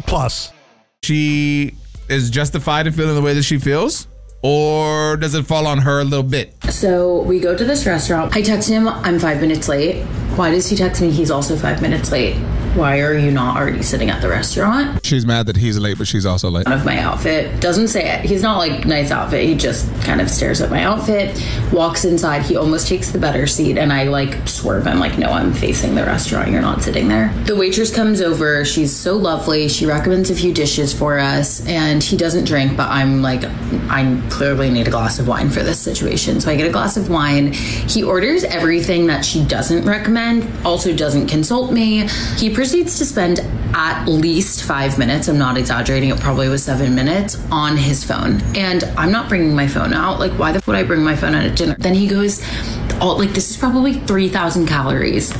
Plus. She is justified in feeling the way that she feels? Or does it fall on her a little bit? So we go to this restaurant. I text him, I'm 5 minutes late. Why does he text me he's also 5 minutes late? Why are you not already sitting at the restaurant? She's mad that he's late, but she's also late. Of my outfit. Doesn't say it. He's not like nice outfit. He just kind of stares at my outfit, walks inside. He almost takes the better seat and I like swerve. I'm like, no, I'm facing the restaurant. You're not sitting there. The waitress comes over. She's so lovely. She recommends a few dishes for us and he doesn't drink, but I'm like, I clearly need a glass of wine for this situation. So I get a glass of wine. He orders everything that she doesn't recommend, also doesn't consult me. He proceeds to spend at least 5 minutes, I'm not exaggerating, it probably was 7 minutes, on his phone. And I'm not bringing my phone out. Like, why the f would I bring my phone out at dinner? Then he goes, oh, like, this is probably 3,000 calories.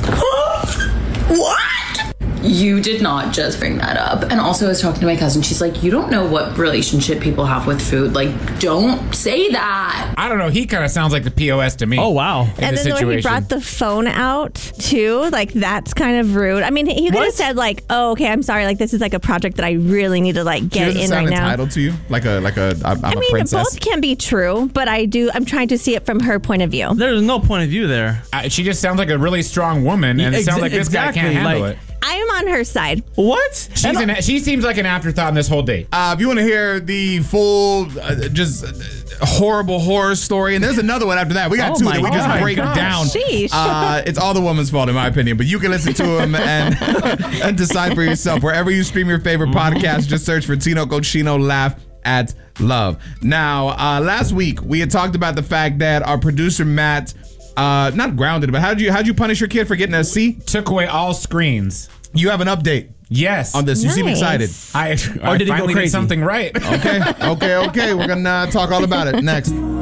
What? You did not just bring that up. And also I was talking to my cousin. She's like, you don't know what relationship people have with food. Like, don't say that. I don't know. He kind of sounds like the POS to me. Oh, wow. And then when he brought the phone out, too, like, that's kind of rude. I mean, he could have said, like, oh, okay, I'm sorry. Like, this is, like, a project that I really need to, like, get in right now. Entitled to you? Like I'm I mean, a princess? both can be true, but I'm trying to see it from her point of view. There's no point of view there. She just sounds like a really strong woman, and it sounds like this guy can't handle it. I am on her side. What? She seems like an afterthought in this whole date. If you want to hear the full, just horrible horror story, and there's another one after that. We got two that we just break down. It's all the woman's fault, in my opinion. But you can listen to them and decide for yourself. Wherever you stream your favorite podcast, just search for Tino Cochino Laugh at Love. Now, last week we had talked about the fact that our producer Matt, not grounded, but how'd you punish your kid for getting a C? Took away all screens. You have an update. Yes. On this. You seem excited. I finally did something right. Okay. We're going to talk all about it next.